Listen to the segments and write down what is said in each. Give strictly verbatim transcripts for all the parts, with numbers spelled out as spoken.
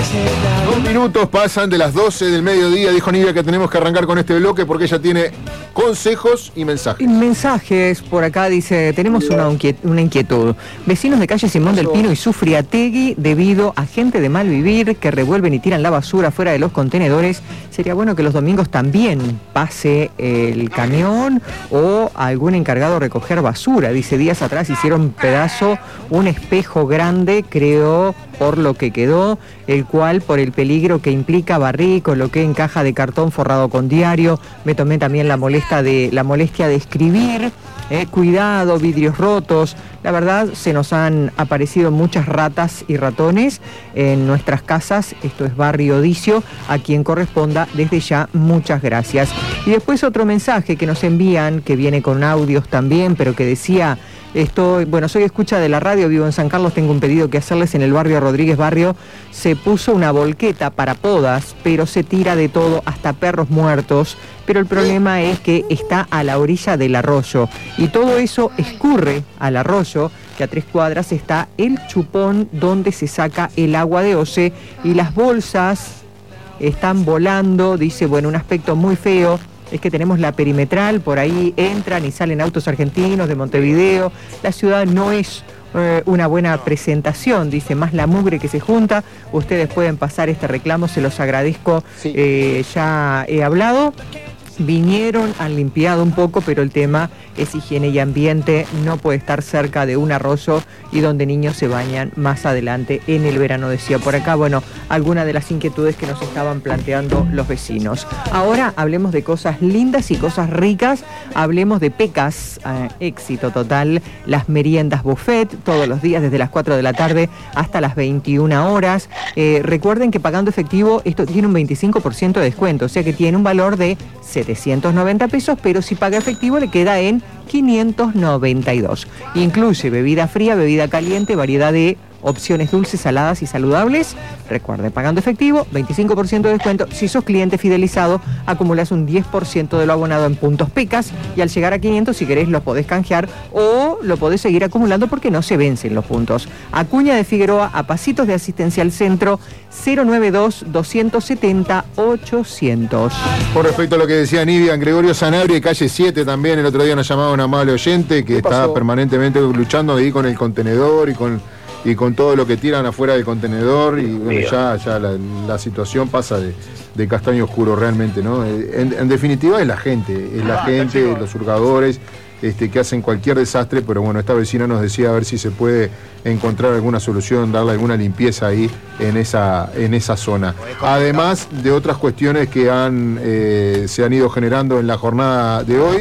Dos minutos pasan de las doce del mediodía. Dijo Nidia que tenemos que arrancar con este bloque porque ella tiene consejos y mensajes. Mensajes por acá, dice, tenemos una, una inquietud. Vecinos de calle Simón del Pino y Sufriategui, debido a gente de mal vivir que revuelven y tiran la basura fuera de los contenedores, sería bueno que los domingos también pase el camión o algún encargado recoger basura. Dice, días atrás hicieron pedazo un espejo grande, creo, por lo que quedó, el cual por el peligro que implica barrí, coloqué en caja de cartón forrado con diario, me tomé también la molesta de la molestia de escribir, eh, cuidado, vidrios rotos. La verdad, se nos han aparecido muchas ratas y ratones en nuestras casas. Esto es Barrio Odicio, a quien corresponda desde ya, muchas gracias. Y después otro mensaje que nos envían, que viene con audios también, pero que decía: Estoy, bueno, soy escucha de la radio, vivo en San Carlos, tengo un pedido que hacerles en el barrio Rodríguez Barrio. Se puso una volqueta para podas, pero se tira de todo, hasta perros muertos. Pero el problema es que está a la orilla del arroyo y todo eso escurre al arroyo, que a tres cuadras está el chupón donde se saca el agua de Ose, y las bolsas están volando. Dice, bueno, un aspecto muy feo. Es que tenemos la perimetral, por ahí entran y salen autos argentinos de Montevideo. La ciudad no es eh, una buena presentación, dice, más la mugre que se junta. Ustedes pueden pasar este reclamo, se los agradezco. Sí. Eh, ya he hablado. Vinieron, han limpiado un poco, pero el tema es higiene y ambiente. No puede estar cerca de un arroyo y donde niños se bañan más adelante en el verano, decía por acá. Bueno, algunas de las inquietudes que nos estaban planteando los vecinos. Ahora hablemos de cosas lindas y cosas ricas. Hablemos de Pecas, eh, éxito total. Las meriendas buffet, todos los días desde las cuatro de la tarde hasta las veintiuna horas. Eh, recuerden que pagando efectivo esto tiene un veinticinco por ciento de descuento, o sea que tiene un valor de setecientos noventa pesos, pero si paga efectivo le queda en quinientos noventa y dos. Incluye bebida fría, bebida caliente, variedad de opciones dulces, saladas y saludables. Recuerde, pagando efectivo, veinticinco por ciento de descuento. Si sos cliente fidelizado, acumulas un diez por ciento de lo abonado en puntos Pecas, y al llegar a quinientos, si querés, lo podés canjear o lo podés seguir acumulando porque no se vencen los puntos. Acuña de Figueroa, a pasitos de Asistencial Centro, cero nueve dos, dos siete cero, ochocientos. Por respecto a lo que decía Nidia, en Gregorio Sanabria, calle siete también, el otro día nos llamaba un amable oyente que está permanentemente luchando ahí con el contenedor y con... y con todo lo que tiran afuera del contenedor, y bueno, ya, ya la, la situación pasa de, de castaño oscuro realmente, ¿no? En, en definitiva es la gente, es la gente, los hurgadores, este, que hacen cualquier desastre, pero bueno, esta vecina nos decía a ver si se puede encontrar alguna solución, darle alguna limpieza ahí en esa, en esa zona. Además de otras cuestiones que han, eh, se han ido generando en la jornada de hoy.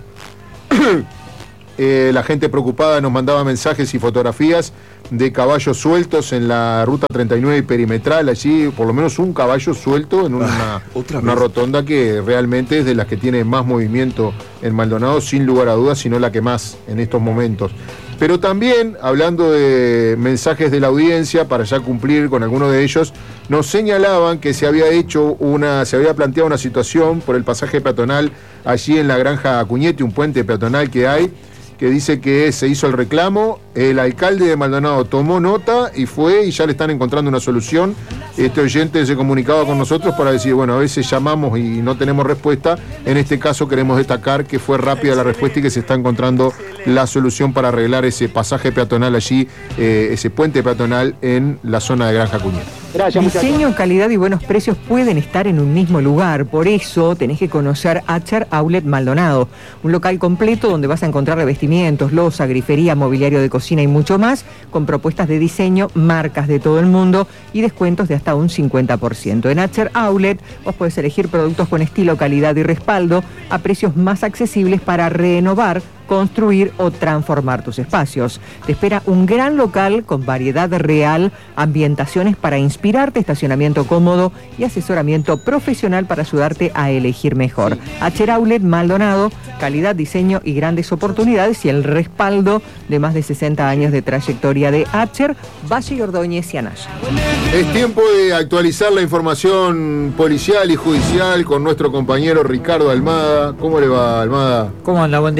Eh, la gente preocupada nos mandaba mensajes y fotografías de caballos sueltos en la ruta treinta y nueve y perimetral. Allí por lo menos un caballo suelto en una, ah, una rotonda que realmente es de las que tiene más movimiento en Maldonado, sin lugar a dudas, sino la que más en estos momentos. Pero también, hablando de mensajes de la audiencia, para ya cumplir con algunos de ellos, nos señalaban que se había hecho una, se había planteado una situación por el pasaje peatonal allí en la Granja Acuñete, un puente peatonal que hay, que dice que se hizo el reclamo, el alcalde de Maldonado tomó nota y fue, y ya le están encontrando una solución. Este oyente se comunicaba con nosotros para decir, bueno, a veces llamamos y no tenemos respuesta. En este caso queremos destacar que fue rápida la respuesta y que se está encontrando la solución para arreglar ese pasaje peatonal allí, eh, ese puente peatonal en la zona de Granja Acuñete. Gracias, diseño, calidad y buenos precios pueden estar en un mismo lugar. Por eso tenés que conocer Acher Outlet Maldonado, un local completo donde vas a encontrar revestimientos, loza, grifería, mobiliario de cocina y mucho más, con propuestas de diseño, marcas de todo el mundo y descuentos de hasta un cincuenta por ciento. En Acher Outlet vos podés elegir productos con estilo, calidad y respaldo a precios más accesibles para renovar, construir o transformar tus espacios. Te espera un gran local con variedad real, ambientaciones para inspirarte, estacionamiento cómodo y asesoramiento profesional para ayudarte a elegir mejor. Acher Outlet Maldonado, calidad, diseño y grandes oportunidades, y el respaldo de más de sesenta años de trayectoria de Acher, Valle y Ordóñez y Anaya. Es tiempo de actualizar la información policial y judicial con nuestro compañero Ricardo Almada. ¿Cómo le va, Almada? ¿Cómo anda? Buen día.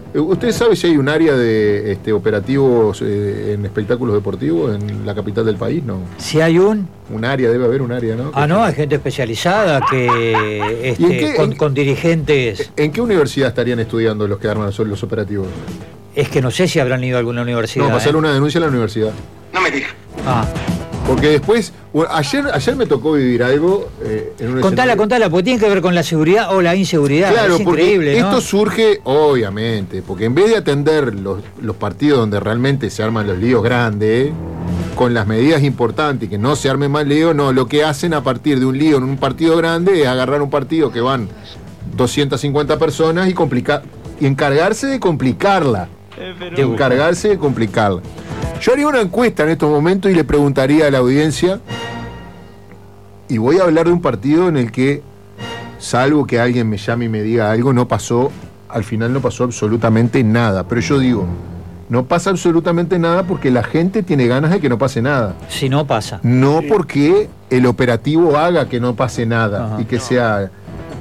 ¿Usted sabe si hay un área de este, operativos eh, en espectáculos deportivos en la capital del país? No. Si hay un... Un área, debe haber un área, ¿no? Ah, no, hay gente especializada que este, qué, con, en, con dirigentes... ¿En qué universidad estarían estudiando los que arman los operativos? Es que no sé si habrán ido a alguna universidad. No, pasarle ¿eh? una denuncia a la universidad. No me digas. Ah. Porque después, bueno, ayer, ayer me tocó vivir algo eh, en un Contala, escenario... contala, porque tiene que ver con la seguridad o la inseguridad. Claro, es porque increíble, ¿no? esto surge, obviamente, porque en vez de atender los, los partidos donde realmente se arman los líos grandes, con las medidas importantes y que no se arme más lío, no, lo que hacen a partir de un lío en un partido grande es agarrar un partido que van doscientas cincuenta personas y complicar y encargarse de complicarla. De encargarse de complicarla. Yo haría una encuesta en estos momentos y le preguntaría a la audiencia, y voy a hablar de un partido en el que, salvo que alguien me llame y me diga algo, no pasó, al final no pasó absolutamente nada. Pero yo digo, no pasa absolutamente nada porque la gente tiene ganas de que no pase nada. Si no pasa. No porque el operativo haga que no pase nada. Ajá. Y que sea...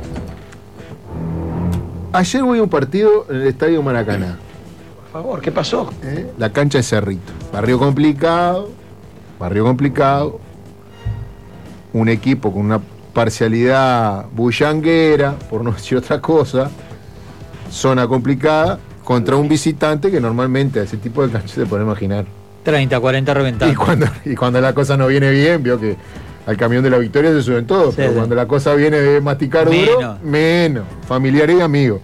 Ayer voy a un partido en el Estadio Maracaná. Por favor, ¿qué pasó? ¿Eh? La cancha de Cerrito. Barrio complicado, barrio complicado. Un equipo con una parcialidad bullanguera, por no decir otra cosa. Zona complicada, contra un visitante que normalmente a ese tipo de canchas se puede imaginar. treinta, cuarenta reventados. Y cuando, y cuando la cosa no viene bien, vio que al camión de la victoria se suben todos, sí, pero sí. Cuando la cosa viene de masticar menos. duro, menos. Familiares y amigos.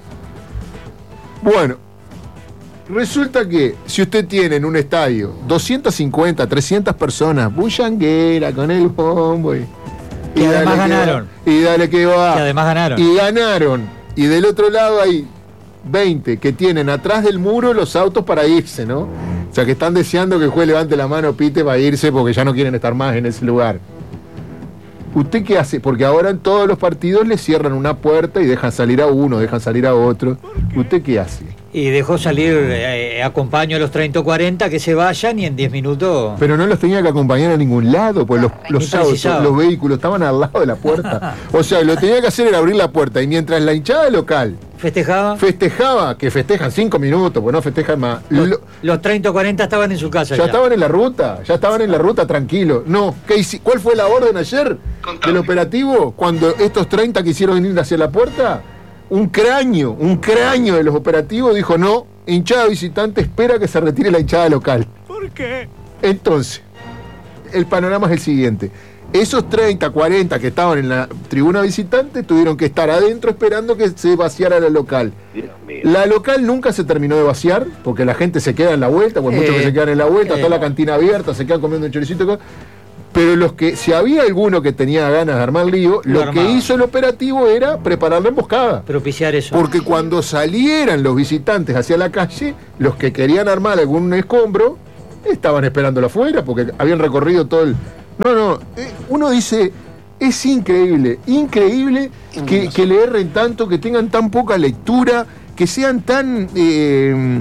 Bueno, resulta que si usted tiene en un estadio doscientas cincuenta, trescientas personas, bullanguera con el bombo y, y, y además ganaron. Que va, y dale que va. Y además ganaron. Y ganaron. Y del otro lado hay veinte que tienen atrás del muro los autos para irse, ¿no? O sea, que están deseando que el juez levante la mano, pite para irse porque ya no quieren estar más en ese lugar. ¿Usted qué hace? Porque ahora en todos los partidos le cierran una puerta y dejan salir a uno, dejan salir a otro. ¿Usted qué hace? Y dejó salir, eh, acompaño a los treinta o cuarenta que se vayan y en diez minutos... Pero no los tenía que acompañar a ningún lado, pues los, los autos, los vehículos estaban al lado de la puerta. O sea, lo que tenía que hacer era abrir la puerta y mientras la hinchada local... ¿Festejaba? Festejaba, que festejan cinco minutos, pues no festejan más. Los, lo, los treinta o cuarenta estaban en su casa. Ya, ya estaban en la ruta, ya estaban en la ruta tranquilo. No, ¿qué, ¿cuál fue la orden ayer Contame. del operativo? Cuando estos treinta quisieron venir hacia la puerta, un cráneo, un cráneo de los operativos dijo no, hinchada visitante espera que se retire la hinchada local. ¿Por qué? Entonces, el panorama es el siguiente. Esos treinta, cuarenta que estaban en la tribuna visitante tuvieron que estar adentro esperando que se vaciara la local. La local nunca se terminó de vaciar, porque la gente se queda en la vuelta, pues eh, muchos que se quedan en la vuelta, eh, está la cantina abierta, se quedan comiendo un choricito. Pero los que, si había alguno que tenía ganas de armar lío, lo, lo que hizo el operativo era preparar la emboscada. Propiciar eso. Porque cuando salieran los visitantes hacia la calle, los que querían armar algún escombro, estaban esperándolo afuera, porque habían recorrido todo el... No, no, uno dice, es increíble, increíble que, que le erren tanto, que tengan tan poca lectura, que sean tan... Eh,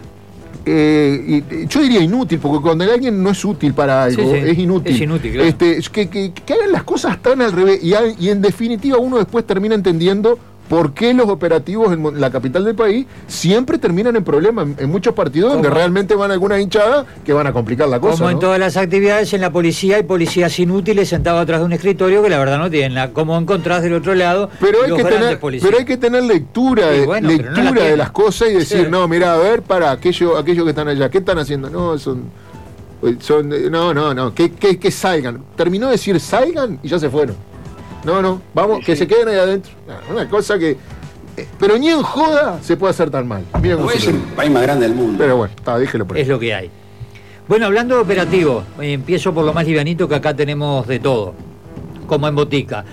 eh, yo diría inútil, porque cuando alguien no es útil para algo, sí, sí. es inútil. Es inútil, claro. Este, que, que, que hagan las cosas tan al revés, y, y en definitiva uno después termina entendiendo por qué los operativos en la capital del país siempre terminan en problemas en, en muchos partidos ¿Cómo? donde realmente van algunas hinchadas que van a complicar la cosa. Como en ¿no? todas las actividades, en la policía hay policías inútiles sentados atrás de un escritorio que la verdad no tienen la, como encontrás del otro lado pero hay, que tener, pero hay que tener lectura, de, bueno, lectura no de las cosas y decir, sí. no, mira, a ver, para aquellos aquello que están allá, ¿qué están haciendo? No, son... son no, no, no, que, que, que salgan. Terminó de decir salgan y ya se fueron. No, no, vamos, sí, que sí. se queden ahí adentro. Una cosa que... Eh, pero ni en joda se puede hacer tan mal. Miren no es el país más grande del mundo. Pero bueno, está, déjelo por ahí. Es lo que hay. Bueno, hablando de operativo, eh, empiezo por lo más livianito, que acá tenemos de todo, como en botica.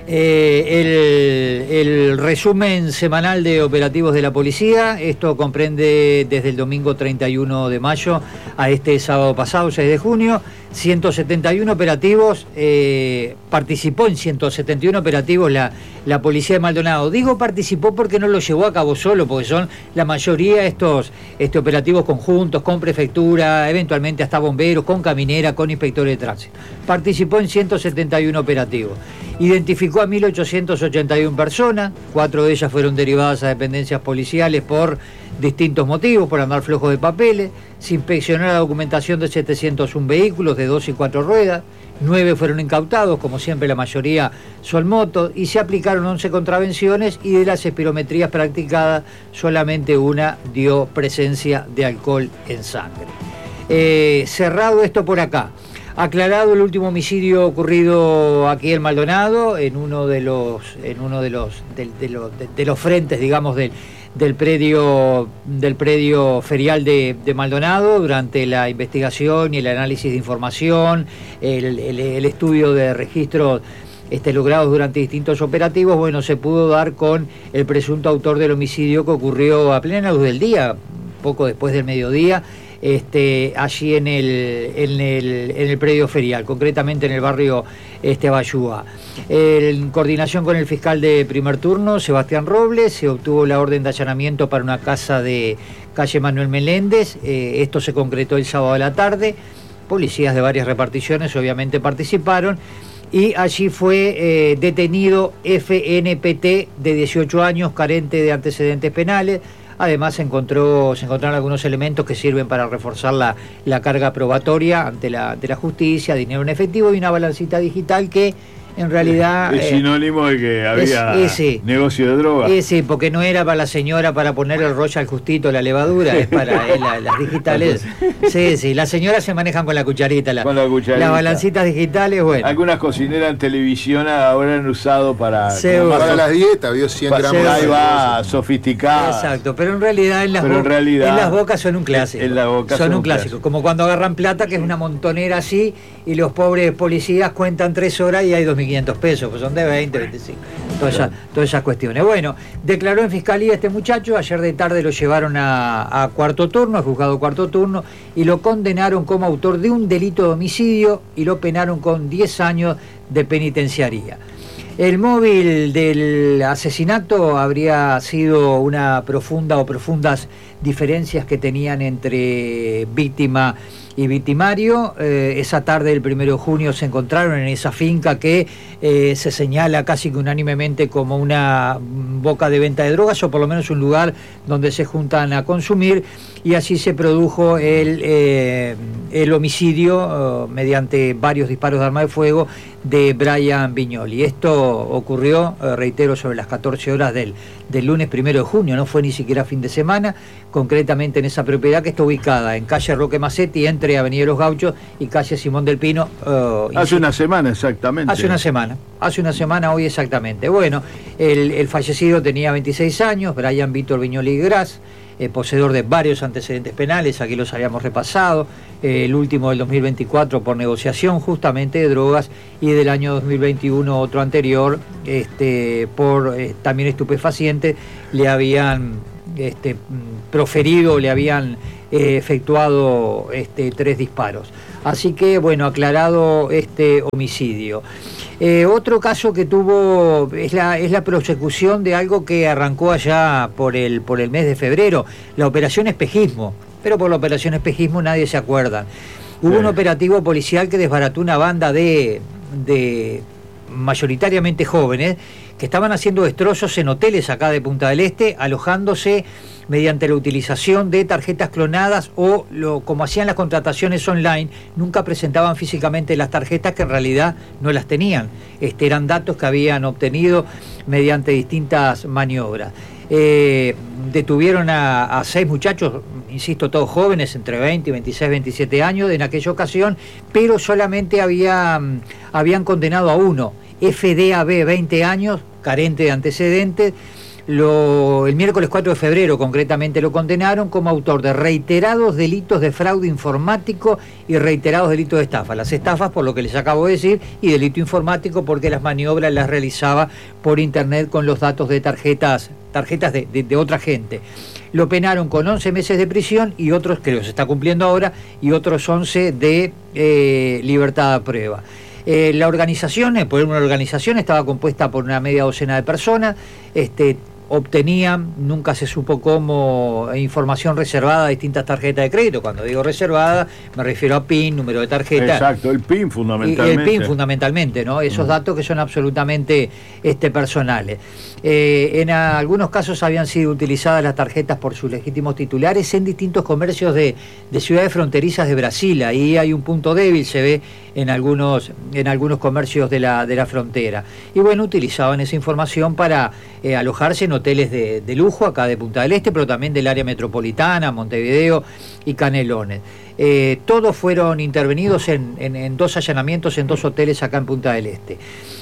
Eh, el, el resumen semanal de operativos de la policía, esto comprende desde el domingo treinta y uno de mayo a este sábado pasado, seis de junio, ciento setenta y uno operativos, eh, participó en ciento setenta y uno operativos la, la policía de Maldonado. Digo participó porque no lo llevó a cabo solo, porque son la mayoría estos este, operativos conjuntos, con prefectura, eventualmente hasta bomberos, con caminera, con inspectores de tránsito. Participó en ciento setenta y uno operativos. Identificó a mil ochocientas ochenta y una personas, cuatro de ellas fueron derivadas a dependencias policiales por distintos motivos, por andar flojos de papeles. Se inspeccionó la documentación de setecientos uno vehículos de dos y cuatro ruedas, nueve fueron incautados, como siempre la mayoría son motos, y se aplicaron once contravenciones, y de las espirometrías practicadas solamente una dio presencia de alcohol en sangre. Eh, cerrado esto por acá. Aclarado el último homicidio ocurrido aquí en Maldonado, en uno de los, en uno de los, de, de los, de, de los frentes, digamos, del, del predio, del predio ferial de, de Maldonado, durante la investigación y el análisis de información, el, el, el estudio de registros este, logrados durante distintos operativos. Bueno, se pudo dar con el presunto autor del homicidio, que ocurrió a plena luz del día, poco después del mediodía. Este, allí en el, en, el, en el predio ferial, concretamente en el barrio este, Bayúa. En coordinación con el fiscal de primer turno, Sebastián Robles, se obtuvo la orden de allanamiento para una casa de calle Manuel Meléndez. Eh, esto se concretó el sábado a la tarde. Policías de varias reparticiones obviamente participaron, y allí fue eh, detenido F N P T, de dieciocho años, carente de antecedentes penales. Además se, encontró, se encontraron algunos elementos que sirven para reforzar la, la carga probatoria ante la, ante la justicia, dinero en efectivo y una balancita digital que en realidad... Es sinónimo eh, de que había es, ese, negocio de droga. Ese, porque no era para la señora para poner el Royal justito, la levadura, es para eh, la, las digitales. Sí, sí, las señoras se manejan con la cucharita. La, con la cucharita. Las balancitas digitales, bueno. Algunas cocineras en televisión ahora han usado para... Para las dietas, vio cien gramos. Ahí va, sofisticada. Exacto, pero en realidad en las, pero en, realidad, en las bocas son un clásico. En la boca son, son un clásico. clásico. Como cuando agarran plata, que es una montonera así, y los pobres policías cuentan tres horas y hay dos mil quinientos pesos, pues son de veinte, veinticinco. Todas esas, todas esas cuestiones. Bueno, declaró en fiscalía este muchacho. Ayer de tarde lo llevaron a, a cuarto turno, al juzgado cuarto turno, y lo condenaron como autor de un delito de homicidio y lo penaron con diez años de penitenciaría. El móvil del asesinato habría sido una profunda o profundas diferencias que tenían entre víctima y victimario. Eh, esa tarde del primero de junio se encontraron en esa finca que eh, se señala casi que unánimemente como una boca de venta de drogas, o por lo menos un lugar donde se juntan a consumir, y así se produjo el, eh, el homicidio uh, mediante varios disparos de arma de fuego de Brian Viñoli. Esto ocurrió, eh, reitero, sobre las catorce horas del, del lunes primero de junio, no fue ni siquiera fin de semana, concretamente en esa propiedad que está ubicada en calle Roque Macetti, entre Avenida Los Gauchos y calle Simón del Pino. Uh, hace una semana exactamente. Hace una semana, hace una semana hoy exactamente. Bueno, el, el fallecido tenía veintiséis años, Brian Víctor Viñoli Gras, eh, poseedor de varios antecedentes penales, aquí los habíamos repasado, eh, el último del dos mil veinticuatro por negociación justamente de drogas, y del año dos mil veintiuno otro anterior este, por eh, también estupefaciente. Le habían este, proferido, le habían eh, efectuado este, tres disparos. Así que, bueno, aclarado este homicidio. Eh, otro caso que tuvo es la, es la prosecución de algo que arrancó allá por el, por el mes de febrero, la operación Espejismo, pero por la operación Espejismo nadie se acuerda. Hubo sí. un operativo policial que desbarató una banda de, de mayoritariamente jóvenes que estaban haciendo destrozos en hoteles acá de Punta del Este, alojándose mediante la utilización de tarjetas clonadas o, lo, como hacían las contrataciones online, nunca presentaban físicamente las tarjetas, que en realidad no las tenían. Este, eran datos que habían obtenido mediante distintas maniobras. Eh, detuvieron a, a seis muchachos, insisto, todos jóvenes, entre veinte, veintiséis, veintisiete años en aquella ocasión, pero solamente habían, habían condenado a uno, F D A B, veinte años, carente de antecedentes. Lo, el miércoles cuatro de febrero concretamente lo condenaron como autor de reiterados delitos de fraude informático y reiterados delitos de estafa. Las estafas por lo que les acabo de decir, y delito informático porque las maniobras las realizaba por internet con los datos de tarjetas, tarjetas de, de, de otra gente. Lo penaron con once meses de prisión y otros, que los está cumpliendo ahora, y otros once de eh, libertad a prueba. Eh, la organización, por una organización, estaba compuesta por una media docena de personas, este, obtenían, nunca se supo cómo, información reservada a distintas tarjetas de crédito. Cuando digo reservada, me refiero a PIN, número de tarjeta. Exacto, el PIN fundamentalmente. Y el PIN fundamentalmente, ¿no? Esos uh-huh. datos que son absolutamente este, personales. Eh, en a, algunos casos habían sido utilizadas las tarjetas por sus legítimos titulares en distintos comercios de, de ciudades fronterizas de Brasil. Ahí hay un punto débil, se ve en algunos, en algunos comercios de la, de la frontera. Y bueno, utilizaban esa información para eh, alojarse en hoteles de, de lujo acá de Punta del Este, pero también del área metropolitana, Montevideo y Canelones. Eh, todos fueron intervenidos en, en, en dos allanamientos en dos hoteles acá en Punta del Este.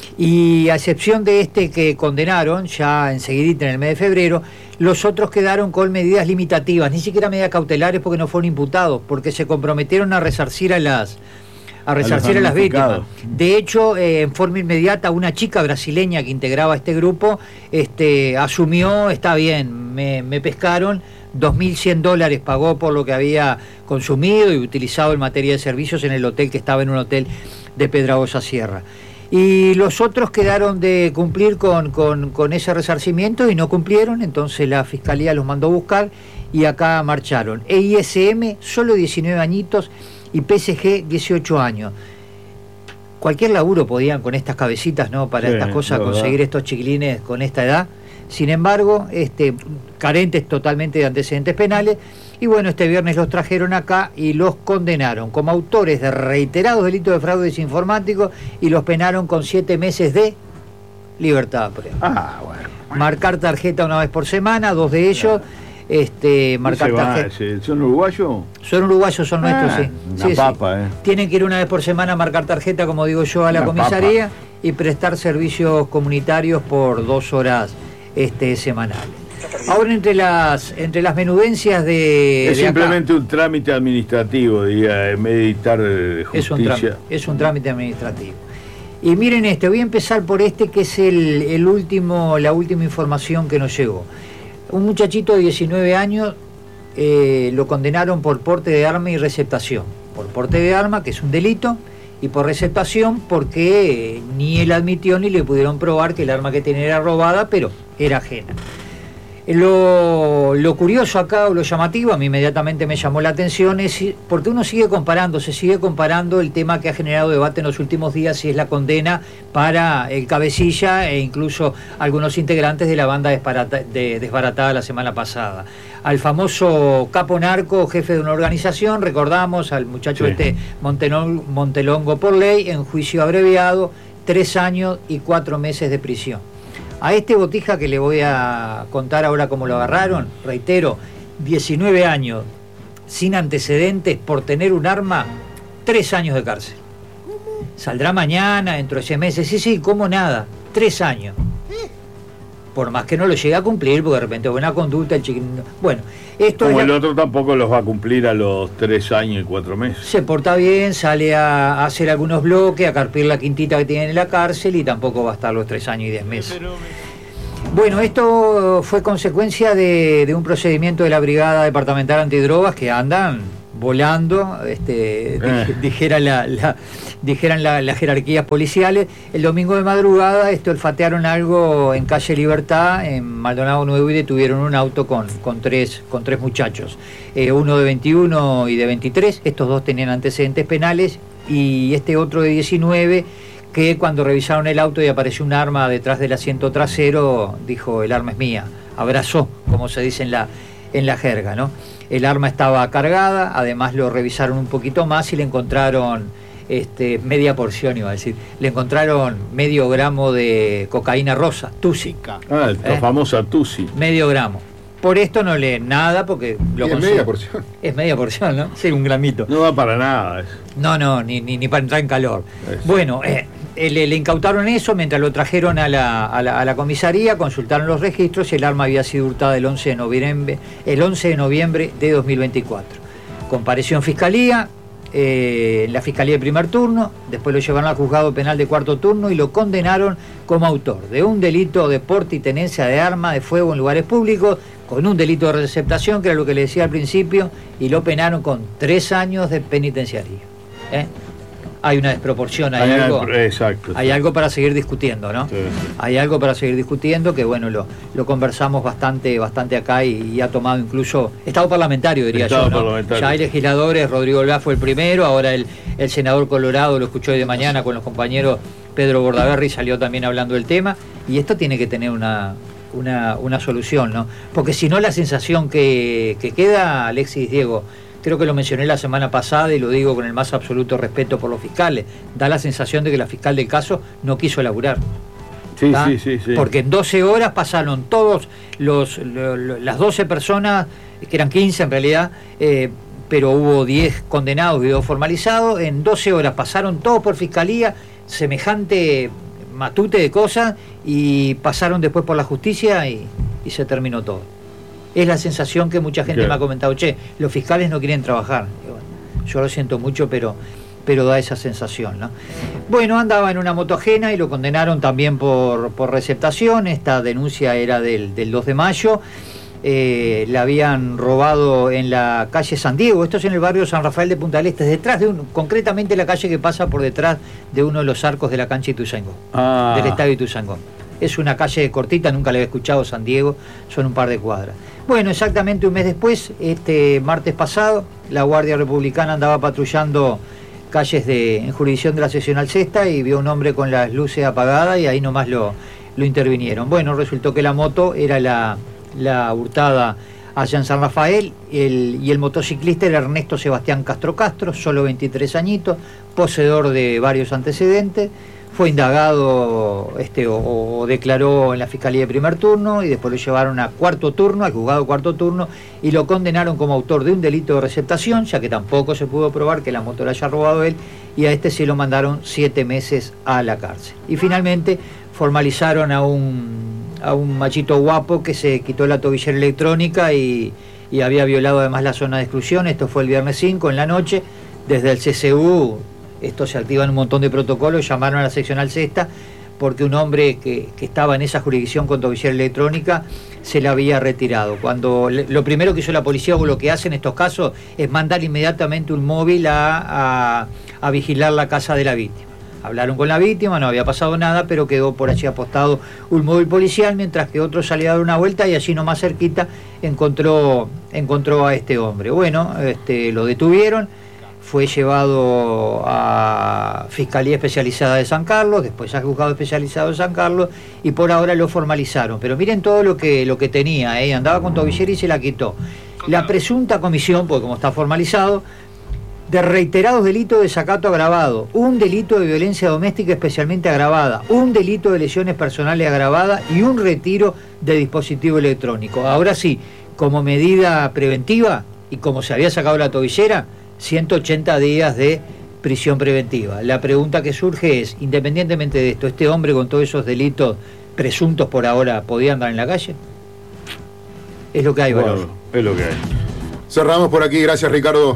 Y a excepción de este que condenaron ya enseguidita en el mes de febrero, los otros quedaron con medidas limitativas, ni siquiera medidas cautelares porque no fueron imputados, porque se comprometieron a resarcir a las a resarcir a, a las víctimas. De hecho, eh, en forma inmediata, una chica brasileña que integraba este grupo este, asumió, está bien, me, me pescaron, dos mil cien dólares pagó por lo que había consumido y utilizado en materia de servicios en el hotel, que estaba en un hotel de Pedragosa Sierra. Y los otros quedaron de cumplir con, con, con ese resarcimiento y no cumplieron, entonces la Fiscalía los mandó a buscar y acá marcharon. E I S M, solo diecinueve añitos, y P S G, dieciocho años. Cualquier laburo podían con estas cabecitas, ¿no? Para sí, estas cosas, conseguir verdad. Estos chiquilines con esta edad. Sin embargo, este, carentes totalmente de antecedentes penales. Y bueno, este viernes los trajeron acá y los condenaron como autores de reiterados delitos de fraudes informáticos y los penaron con siete meses de libertad. Ah, bueno. Marcar tarjeta una vez por semana, dos de ellos. Este, marcar tarjeta. ¿Son uruguayos? Son uruguayos, son ah, nuestros, sí. Una sí, papa, sí. eh. Tienen que ir una vez por semana a marcar tarjeta, como digo yo, a la una comisaría papa. Y prestar servicios comunitarios por dos horas este, semanales. Ahora, entre las entre las menudencias de... Es de simplemente acá, un trámite administrativo, diga, en vez de dictar justicia. Es un, trámite, es un trámite administrativo. Y miren este, voy a empezar por este que es el, el último, la última información que nos llegó. Un muchachito de diecinueve años eh, lo condenaron por porte de arma y receptación. Por porte de arma, que es un delito, y por receptación porque eh, ni él admitió ni le pudieron probar que el arma que tenía era robada, pero era ajena. Lo, lo curioso acá, o lo llamativo, a mí inmediatamente me llamó la atención, es porque uno sigue comparando, se sigue comparando el tema que ha generado debate en los últimos días, si es la condena para el cabecilla e incluso algunos integrantes de la banda desbarata, de, desbaratada la semana pasada. Al famoso capo narco, jefe de una organización, recordamos al muchacho sí. este Montelongo, Montelongo por ley, en juicio abreviado, tres años y cuatro meses de prisión. A este botija que le voy a contar ahora cómo lo agarraron, reitero, diecinueve años, sin antecedentes, por tener un arma, tres años de cárcel. Saldrá mañana, dentro de seis meses, sí, sí, como nada, tres años. Por más que no lo llegue a cumplir, porque de repente buena conducta, el chiquilín... Bueno, esto como es el la... otro tampoco los va a cumplir a los tres años y cuatro meses. Se porta bien, sale a, a hacer algunos bloques, a carpir la quintita que tiene en la cárcel y tampoco va a estar los tres años y diez meses. Bueno, esto fue consecuencia de, de un procedimiento de la Brigada Departamental Antidrogas que andan volando, este, eh. dijera la, la, dijeran la, las jerarquías policiales. El domingo de madrugada esto olfatearon algo en calle Libertad, en Maldonado Nuevo, y detuvieron un auto con, con, tres, con tres muchachos, eh, uno de veintiuno y de veintitrés, estos dos tenían antecedentes penales, y este otro de diecinueve, que cuando revisaron el auto y apareció un arma detrás del asiento trasero, dijo: el arma es mía, abrazó, como se dice en la, en la jerga, ¿no? El arma estaba cargada, además lo revisaron un poquito más y le encontraron este, media porción, iba a decir, le encontraron medio gramo de cocaína rosa, tusi. Ah, la ¿eh? famosa tusi. Medio gramo. Por esto no leen nada porque lo es media porción. Es media porción, ¿no? Sí, un gramito. No va para nada. No, no, ni, ni, ni para entrar en calor. Eso. Bueno, eh, le, le incautaron eso mientras lo trajeron a la, a, la, a la comisaría, consultaron los registros y el arma había sido hurtada el once de noviembre, el once de noviembre de dos mil veinticuatro. Compareció en fiscalía, eh, la fiscalía de primer turno, después lo llevaron al juzgado penal de cuarto turno y lo condenaron como autor de un delito de porte y tenencia de arma de fuego en lugares públicos, con un delito de receptación, que era lo que le decía al principio, y lo penaron con tres años de penitenciaría. ¿Eh? hay una desproporción, hay, hay algo, una, exacto, hay sí. algo para seguir discutiendo, ¿no? Sí, sí. Hay algo para seguir discutiendo que bueno, lo, lo conversamos bastante, bastante acá y, y ha tomado incluso estado parlamentario, diría estado yo, ¿no? Parlamentario. Ya hay legisladores, Rodrigo Olvá fue el primero, ahora el, el senador Colorado lo escuchó hoy de mañana con los compañeros, Pedro Bordaberry salió también hablando del tema, y esto tiene que tener una, una, una solución, ¿no? Porque si no, la sensación que, que queda, Alexis, Diego, creo que lo mencioné la semana pasada y lo digo con el más absoluto respeto por los fiscales, da la sensación de que la fiscal del caso no quiso laburar. Sí, sí, sí, sí. Porque en doce horas pasaron todos los, lo, lo, las doce personas, que eran quince en realidad, eh, pero hubo diez condenados y dos formalizados, en doce horas pasaron todos por fiscalía, semejante matute de cosas, y pasaron después por la justicia y, y se terminó todo. Es la sensación que mucha gente claro. me ha comentado, che, los fiscales no quieren trabajar. Bueno, yo lo siento mucho, pero, pero da esa sensación, ¿no? Bueno, andaba en una moto ajena y lo condenaron también por, por receptación. Esta denuncia era del, del dos de mayo. Eh, la habían robado en la calle San Diego, esto es en el barrio San Rafael de Punta del Este, detrás de un, concretamente la calle que pasa por detrás de uno de los arcos de la cancha Ituzaingó, ah. del estadio Ituzaingó. Es una calle cortita, nunca la había escuchado, San Diego, son un par de cuadras. Bueno, exactamente un mes después, este martes pasado, la Guardia Republicana andaba patrullando calles de, en jurisdicción de la seccional sexta y vio un hombre con las luces apagadas y ahí nomás lo, lo intervinieron. Bueno, resultó que la moto era la, la hurtada allá en San Rafael el, y el motociclista era Ernesto Sebastián Castro Castro, solo veintitrés añitos, poseedor de varios antecedentes. Fue indagado este, o, o declaró en la Fiscalía de primer turno y después lo llevaron a cuarto turno, al juzgado cuarto turno, y lo condenaron como autor de un delito de receptación, ya que tampoco se pudo probar que la moto la haya robado él, y a este sí lo mandaron siete meses a la cárcel. Y finalmente formalizaron a un, a un machito guapo que se quitó la tobillera electrónica y, y había violado además la zona de exclusión. Esto fue el viernes cinco en la noche, desde el C C U. Esto se activa en un montón de protocolos, llamaron a la seccional sexta porque un hombre que, que estaba en esa jurisdicción con tobillera electrónica se la había retirado. Cuando lo primero que hizo la policía, o lo que hace en estos casos, es mandar inmediatamente un móvil a, a, a vigilar la casa de la víctima. Hablaron con la víctima, no había pasado nada, pero quedó por allí apostado un móvil policial, mientras que otro salía a dar una vuelta y allí nomás cerquita encontró, encontró a este hombre. Bueno, este, lo detuvieron. Fue llevado a Fiscalía Especializada de San Carlos, después al Juzgado Especializado de San Carlos, y por ahora lo formalizaron. Pero miren todo lo que, lo que tenía, ¿eh? Andaba con tobillera y se la quitó. La presunta comisión, porque como está formalizado, de reiterados delitos de desacato agravado, un delito de violencia doméstica especialmente agravada, un delito de lesiones personales agravadas y un retiro de dispositivo electrónico. Ahora sí, como medida preventiva, y como se había sacado la tobillera, ciento ochenta días de prisión preventiva. La pregunta que surge es, independientemente de esto, ¿este hombre con todos esos delitos presuntos por ahora podía andar en la calle? Es lo que hay, bueno, es lo que hay. Cerramos por aquí, gracias Ricardo.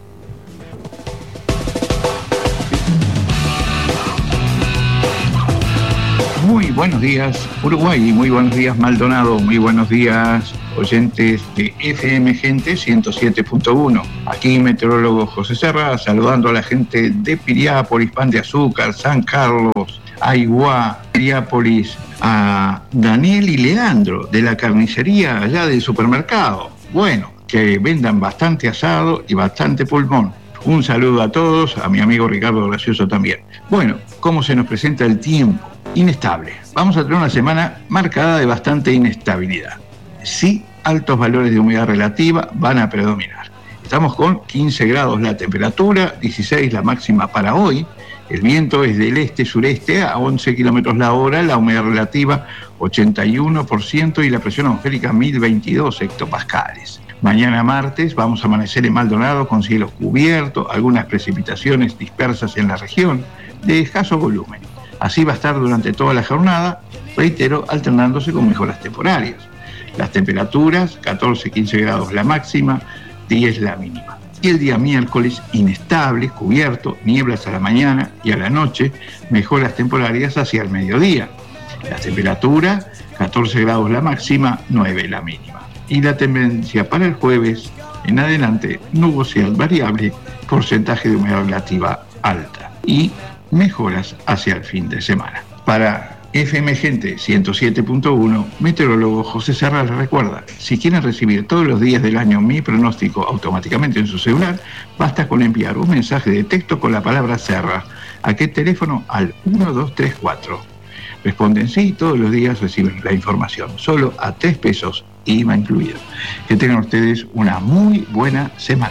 Muy buenos días Uruguay, muy buenos días Maldonado, muy buenos días oyentes de F M Gente ciento siete punto uno. Aquí meteorólogo José Serra, saludando a la gente de Piriápolis, Pan de Azúcar, San Carlos, Aiguá, Piriápolis, a Daniel y Leandro de la carnicería allá del supermercado. Bueno, que vendan bastante asado y bastante pulmón. Un saludo a todos, a mi amigo Ricardo Gracioso también. Bueno, ¿cómo se nos presenta el tiempo? Inestable. Vamos a tener una semana marcada de bastante inestabilidad. Sí, altos valores de humedad relativa van a predominar. Estamos con quince grados la temperatura, dieciséis la máxima para hoy. El viento es del este-sureste a once kilómetros la hora, la humedad relativa ochenta y uno por ciento y la presión atmosférica mil veintidós hectopascales. Mañana martes vamos a amanecer en Maldonado con cielos cubiertos, algunas precipitaciones dispersas en la región de escaso volumen. Así va a estar durante toda la jornada, reitero, alternándose con mejoras temporarias. Las temperaturas, catorce a quince grados la máxima, diez la mínima. Y el día miércoles, inestable, cubierto, nieblas a la mañana y a la noche, mejoras temporarias hacia el mediodía. La temperatura, catorce grados la máxima, nueve la mínima. Y la tendencia para el jueves, en adelante, nubosidad variable, porcentaje de humedad relativa alta y mejoras hacia el fin de semana. Para F M Gente ciento siete punto uno, meteorólogo José Serra les recuerda, si quieren recibir todos los días del año mi pronóstico automáticamente en su celular, basta con enviar un mensaje de texto con la palabra Serra. ¿A qué teléfono? Al uno dos tres cuatro. Responden sí y todos los días reciben la información, solo a tres pesos, I V A incluido. Que tengan ustedes una muy buena semana.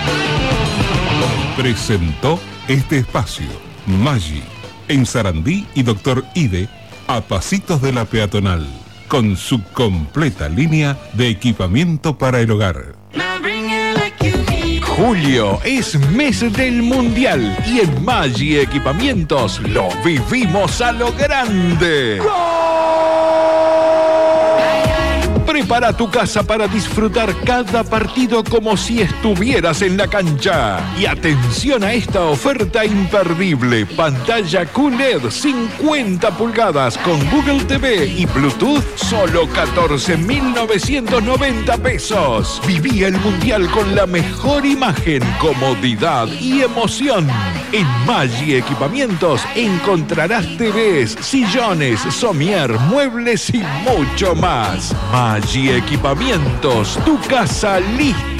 Presentó este espacio Maggi, en Sarandí y Doctor Ide, a pasitos de la peatonal, con su completa línea de equipamiento para el hogar. Julio es mes del Mundial y en Maggi Equipamientos lo vivimos a lo grande. Prepara tu casa para disfrutar cada partido como si estuvieras en la cancha. Y atención a esta oferta imperdible. Pantalla Q L E D cincuenta pulgadas con Google T V y Bluetooth, solo catorce mil novecientos noventa pesos. Viví el Mundial con la mejor imagen, comodidad y emoción. En Maggi Equipamientos encontrarás T Vs, sillones, somier, muebles y mucho más. Maggi Equipamientos, tu casa lista